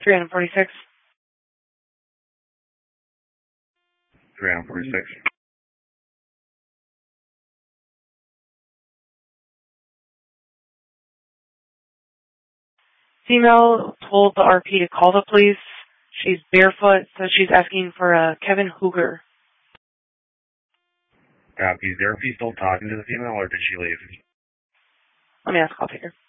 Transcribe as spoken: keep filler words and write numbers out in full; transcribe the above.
three forty-six. three forty-six. Female told the R P to call the police. She's barefoot, so she's asking for uh, Kevin Hooger. Copy. Is the R P still talking to the female, or did she leave? Let me ask. I'll take her.